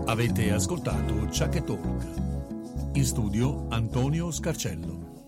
Avete ascoltato Ciak e Talk. In studio Antonio Scarcello.